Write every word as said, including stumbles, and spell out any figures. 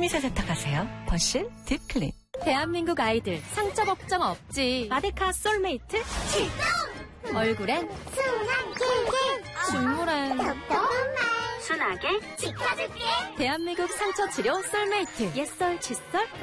식물미세 세탁하세요. 버실 딥클린. 대한민국 아이들 상처 걱정 없지. 마데카 솔메이트 출동! 얼굴엔 순한 길게 식물엔 똑똑한 말 순하게 지켜줄게. 대한민국 상처 치료 솔메이트. 옛설 칫솔